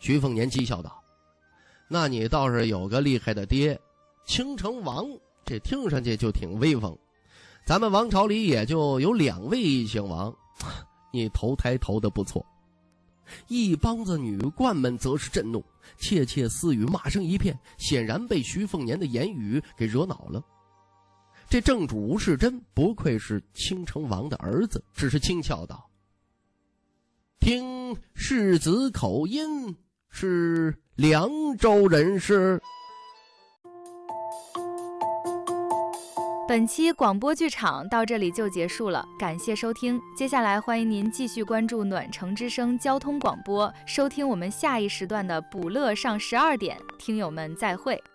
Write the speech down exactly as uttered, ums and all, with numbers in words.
徐凤年讥笑道：那你倒是有个厉害的爹，倾城王，这听上去就挺威风。咱们王朝里也就有两位异姓王，你投胎投得不错。一帮子女官们则是震怒，窃窃私语，骂声一片，显然被徐凤年的言语给惹恼了。这正主吴世贞不愧是倾城王的儿子，只是轻笑道：听世子口音，是凉州人士。 本期广播剧场到这里就结束了，感谢收听。接下来欢迎您继续关注暖城之声交通广播，收听我们下一时段的捕乐上十二点。听友们再会。